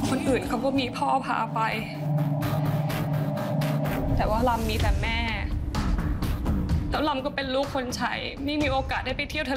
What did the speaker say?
คนอื่นเขาก็มีพ่อพาไปแต่ว่าลำมีแต่แม่แล้วลำก็เป็นลูกคนใช้ไม่มีโอกาสได้ไปเที่ยวทะเล